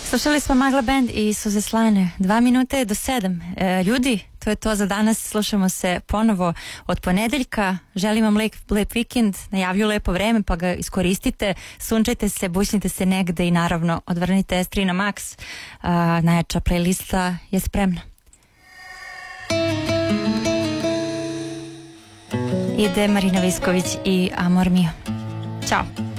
Slušali smo Magla Band i Suze Slane. 2 minute do 7. Ljudi, to je to za danas. Slušamo se ponovo od ponedeljka. Želim vam lep vikend, najavlju lepo vreme pa ga iskoristite. Sunčajte se, bušnite se negde i naravno odvrnite S3 na Max. Najjača playlista je spremna. Ide Marina Visković i Amor Mio. Ćao.